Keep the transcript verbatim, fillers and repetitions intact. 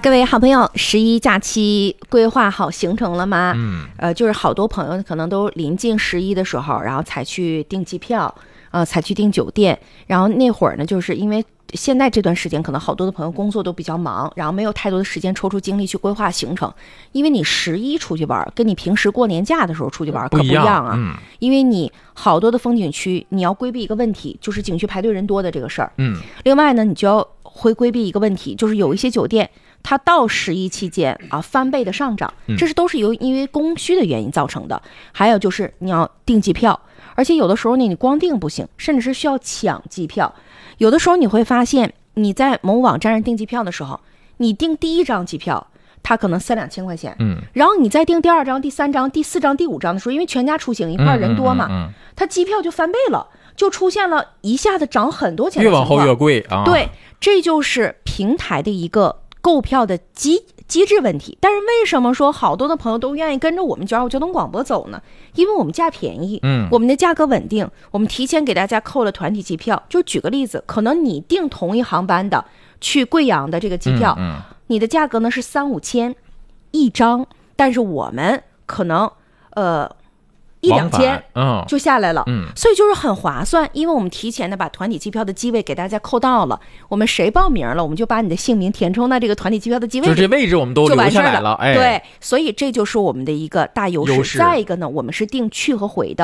各位好朋友，十一假期规划好行程了吗？ 嗯， 呃，就是好多朋友可能都临近十一的时候，然后才去订机票，呃，才去订酒店。然后那会儿呢，就是因为现在这段时间，可能好多的朋友工作都比较忙，然后没有太多的时间抽出精力去规划行程。因为你十一出去玩，跟你平时过年假的时候出去玩可不一样啊。 嗯， 因为你好多的风景区，你要规避一个问题，就是景区排队人多的这个事儿。 嗯， 另外呢，你就要会规避一个问题，就是有一些酒店。它到十一期间啊翻倍的上涨，这是都是由因为供需的原因造成的。还有就是你要订机票，而且有的时候呢你光订不行，甚至是需要抢机票。有的时候你会发现你在某网站上订机票的时候，你订第一张机票它可能三两千块钱， 嗯， 然后你再订第二张、第三张、第四张、第五张的时候，因为全家出行一块人多嘛， 嗯嗯嗯嗯、 它机票就翻倍了，就出现了一下子涨很多钱的情况，越往后越贵啊。 对，这就是平台的一个购票的机机制问题。但是为什么说好多的朋友都愿意跟着我们九二五交通广播走呢？因为我们价便宜， 嗯， 我们的价格稳定，我们提前给大家扣了团体机票。就举个例子，可能你订同一航班的去贵阳的这个机票， 嗯嗯、 你的价格呢是三五千一张，但是我们可能呃一两千就下来了， 嗯， 所以就是很划算，因为我们提前的把团体机票的机位给大家扣到了，我们谁报名了，我们就把你的姓名填充到这个团体机票的机位里， 就这位置我们都留下来了， 哎，对，所以这就是我们的一个大优势。 优势。 再一个呢，我们是订去和回的。